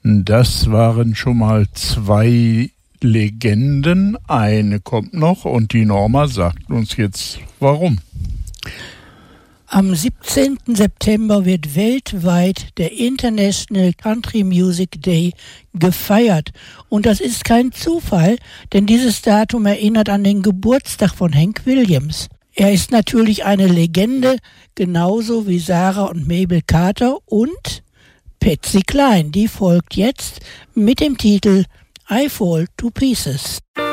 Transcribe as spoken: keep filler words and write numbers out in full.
Das waren schon mal zwei Legenden. Eine kommt noch und die Norma sagt uns jetzt, warum. Am siebzehnten September wird weltweit der International Country Music Day gefeiert. Und das ist kein Zufall, denn dieses Datum erinnert an den Geburtstag von Hank Williams. Er ist natürlich eine Legende, genauso wie Sarah und Mabel Carter und Patsy Cline. Die folgt jetzt mit dem Titel I Fall to Pieces.